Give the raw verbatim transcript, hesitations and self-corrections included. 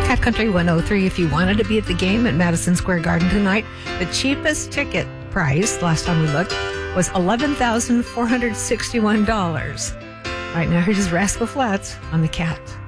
Cat Country one oh three. If you wanted to be at the game at Madison Square Garden tonight, the cheapest ticket price, last time we looked, was eleven thousand four hundred sixty-one dollars. Right now, here's Rascal Flatts on the Cat.